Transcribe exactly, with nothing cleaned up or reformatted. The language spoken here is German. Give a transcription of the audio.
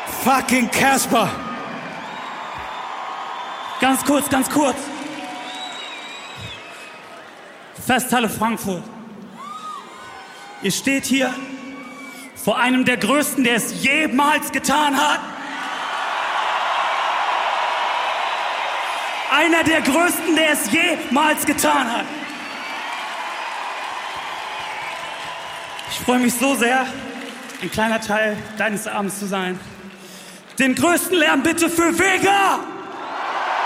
Fucking Casper. Ganz kurz, ganz kurz. Festhalle Frankfurt. Ihr steht hier vor einem der Größten, der es jemals getan hat. Einer der Größten, der es jemals getan hat. Ich freue mich so sehr, ein kleiner Teil deines Abends zu sein. Den größten Lärm bitte für Vega!